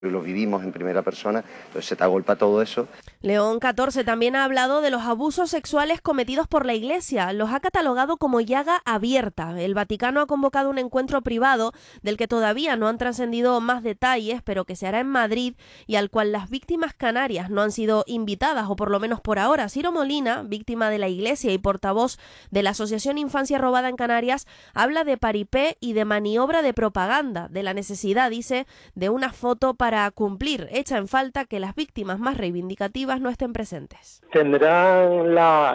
lo vivimos en primera persona, entonces se te agolpa todo eso. León XIV también ha hablado de los abusos sexuales cometidos por la Iglesia. Los ha catalogado como llaga abierta. El Vaticano ha convocado un encuentro privado del que todavía no han trascendido más detalles, pero que se hará en Madrid y al cual las víctimas canarias no han sido invitadas, o por lo menos por ahora. Ciro Molina, víctima de la Iglesia y portavoz de la Asociación Infancia Robada en Canarias, habla de paripé y de maniobra de propaganda, de la necesidad, dice, de una foto para cumplir. Echa en falta que las víctimas más reivindicativas no estén presentes. Tendrán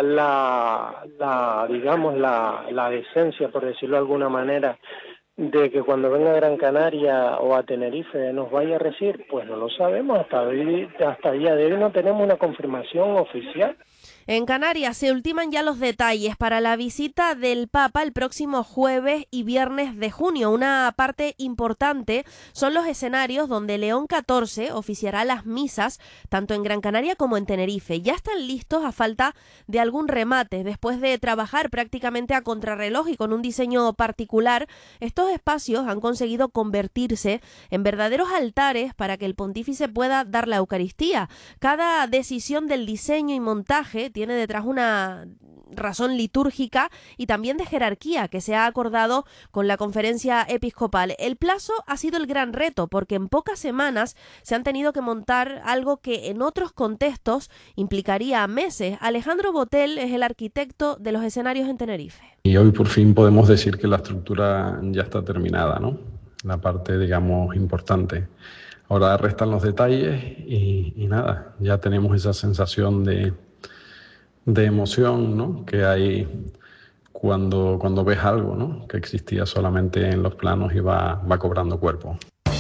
digamos, la decencia, por decirlo de alguna manera, de que cuando venga a Gran Canaria o a Tenerife nos vaya a recibir, pues no lo sabemos, hasta el día de hoy no tenemos una confirmación oficial. En Canarias se ultiman ya los detalles para la visita del Papa el próximo jueves y viernes de junio. Una parte importante son los escenarios donde León XIV oficiará las misas tanto en Gran Canaria como en Tenerife. Ya están listos a falta de algún remate. Después de trabajar prácticamente a contrarreloj y con un diseño particular, estos espacios han conseguido convertirse en verdaderos altares para que el pontífice pueda dar la Eucaristía. Cada decisión del diseño y montaje tiene detrás una razón litúrgica y también de jerarquía que se ha acordado con la conferencia episcopal. El plazo ha sido el gran reto porque en pocas semanas se han tenido que montar algo que en otros contextos implicaría meses. Alejandro Botel es el arquitecto de los escenarios en Tenerife. Y hoy por fin podemos decir que la estructura ya está terminada, ¿no? La parte, digamos, importante. Ahora restan los detalles y nada, ya tenemos esa sensación de emoción, ¿no?, que hay cuando ves algo, ¿no?, que existía solamente en los planos y va cobrando cuerpo.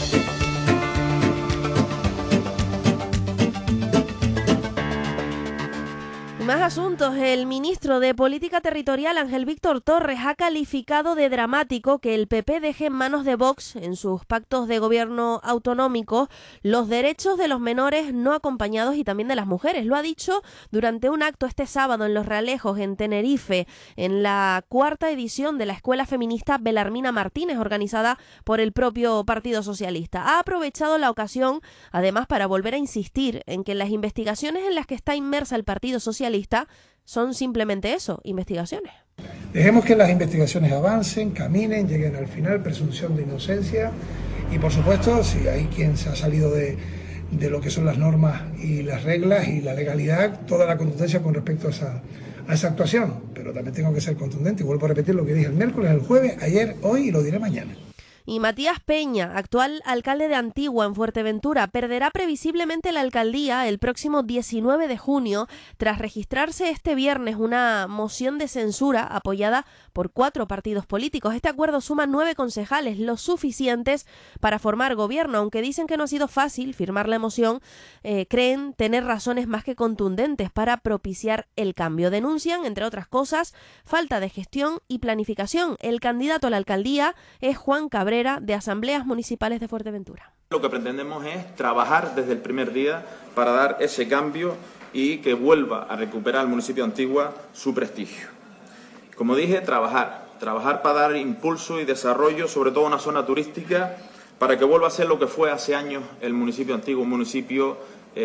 Más asuntos. El ministro de Política Territorial, Ángel Víctor Torres, ha calificado de dramático que el PP deje en manos de Vox, en sus pactos de gobierno autonómicos, los derechos de los menores no acompañados y también de las mujeres. Lo ha dicho durante un acto este sábado en Los Realejos, en Tenerife, en la 4ª edición de la Escuela Feminista Belarmina Martínez, organizada por el propio Partido Socialista. Ha aprovechado la ocasión, además, para volver a insistir en que las investigaciones en las que está inmersa el Partido Socialista son simplemente eso, investigaciones. Dejemos que las investigaciones avancen, caminen, lleguen al final, presunción de inocencia y por supuesto si hay quien se ha salido de lo que son las normas y las reglas y la legalidad, toda la contundencia con respecto a esa actuación, pero también tengo que ser contundente y vuelvo a repetir lo que dije el miércoles, el jueves, ayer, hoy y lo diré mañana. Y Matías Peña, actual alcalde de Antigua en Fuerteventura, perderá previsiblemente la alcaldía el próximo 19 de junio tras registrarse este viernes una moción de censura apoyada por 4 partidos políticos. Este acuerdo suma 9 concejales, los suficientes para formar gobierno. Aunque dicen que no ha sido fácil firmar la moción, creen tener razones más que contundentes para propiciar el cambio. Denuncian, entre otras cosas, falta de gestión y planificación. El candidato a la alcaldía es Juan Cabrera, de Asambleas Municipales de Fuerteventura. Lo que pretendemos es trabajar desde el primer día para dar ese cambio y que vuelva a recuperar el municipio de Antigua su prestigio. Como dije, trabajar para dar impulso y desarrollo, sobre todo a una zona turística, para que vuelva a ser lo que fue hace años el municipio de Antigua, un municipio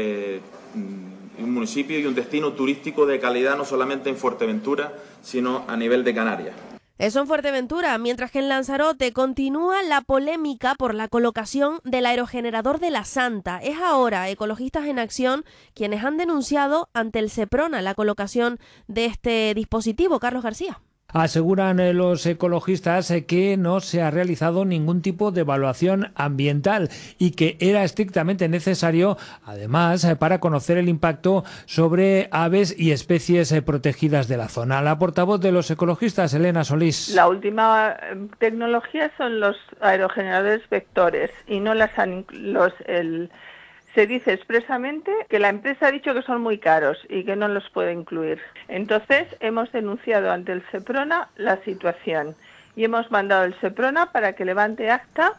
y un destino turístico de calidad no solamente en Fuerteventura, sino a nivel de Canarias. Eso en Fuerteventura, mientras que en Lanzarote continúa la polémica por la colocación del aerogenerador de La Santa. Es ahora Ecologistas en Acción quienes han denunciado ante el Seprona la colocación de este dispositivo. Carlos García. Aseguran los ecologistas que no se ha realizado ningún tipo de evaluación ambiental y que era estrictamente necesario, además, para conocer el impacto sobre aves y especies protegidas de la zona. La portavoz de los ecologistas, Elena Solís. La última tecnología son los aerogeneradores vectores y no se dice expresamente que la empresa ha dicho que son muy caros y que no los puede incluir. Entonces, hemos denunciado ante el Seprona la situación y hemos mandado al Seprona para que levante acta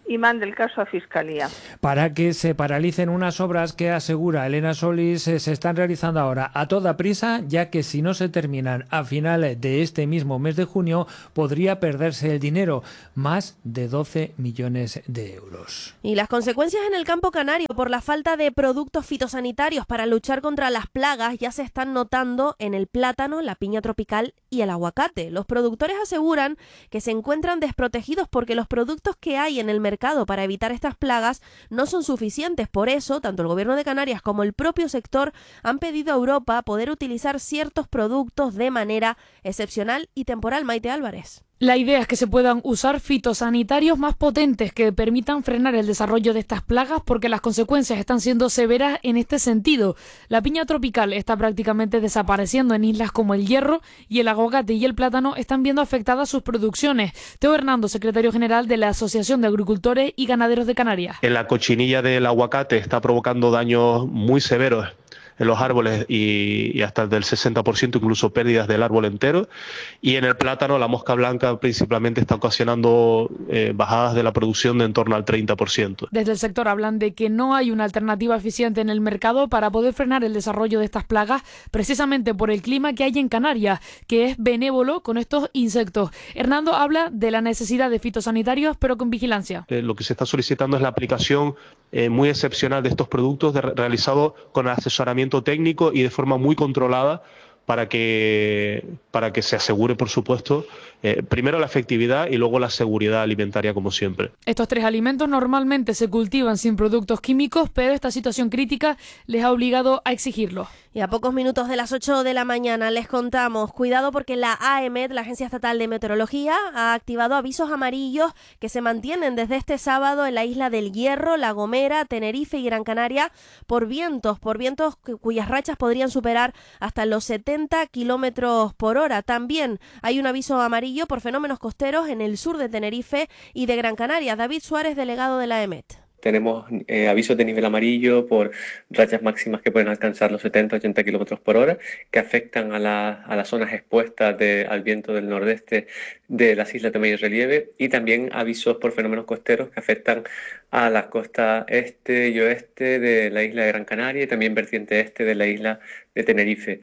y mande el caso a Fiscalía. Para que se paralicen unas obras que, asegura Elena Solís, se están realizando ahora a toda prisa, ya que si no se terminan a finales de este mismo mes de junio, podría perderse el dinero, más de 12 millones de euros. Y las consecuencias en el campo canario por la falta de productos fitosanitarios para luchar contra las plagas ya se están notando en el plátano, la piña tropical y el aguacate. Los productores aseguran que se encuentran desprotegidos porque los productos que hay en el mercado para evitar estas plagas no son suficientes. Por eso, tanto el Gobierno de Canarias como el propio sector han pedido a Europa poder utilizar ciertos productos de manera excepcional y temporal. Maite Álvarez. La idea es que se puedan usar fitosanitarios más potentes que permitan frenar el desarrollo de estas plagas, porque las consecuencias están siendo severas en este sentido. La piña tropical está prácticamente desapareciendo en islas como El Hierro, y el aguacate y el plátano están viendo afectadas sus producciones. Teo Hernando, secretario general de la Asociación de Agricultores y Ganaderos de Canarias. En la cochinilla del aguacate está provocando daños muy severos en los árboles y hasta del 60%, incluso pérdidas del árbol entero. Y en el plátano, la mosca blanca principalmente está ocasionando bajadas de la producción de en torno al 30%. Desde el sector hablan de que no hay una alternativa eficiente en el mercado para poder frenar el desarrollo de estas plagas, precisamente por el clima que hay en Canarias, que es benévolo con estos insectos. Hernando habla de la necesidad de fitosanitarios, pero con vigilancia. Lo que se está solicitando es la aplicación muy excepcional de estos productos realizado con asesoramiento técnico y de forma muy controlada para que se asegure, por supuesto, primero la efectividad y luego la seguridad alimentaria, como siempre. Estos tres alimentos normalmente se cultivan sin productos químicos, pero esta situación crítica les ha obligado a exigirlo. Y a pocos minutos de las 8 de la mañana les contamos, cuidado porque la AEMET, la Agencia Estatal de Meteorología, ha activado avisos amarillos que se mantienen desde este sábado en la isla del Hierro, La Gomera, Tenerife y Gran Canaria por vientos cuyas rachas podrían superar hasta los 70 kilómetros por hora. También hay un aviso amarillo por fenómenos costeros en el sur de Tenerife y de Gran Canaria. David Suárez, delegado de la AEMET. Tenemos avisos de nivel amarillo por rachas máximas que pueden alcanzar los 70-80 kilómetros por hora, que afectan a las zonas expuestas al viento del nordeste de las islas de mayor relieve, y también avisos por fenómenos costeros que afectan a la costa este y oeste de la isla de Gran Canaria y también vertiente este de la isla de Tenerife.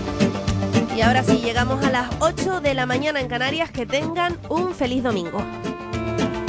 Y ahora sí, llegamos a las 8 de la mañana en Canarias. Que tengan un feliz domingo.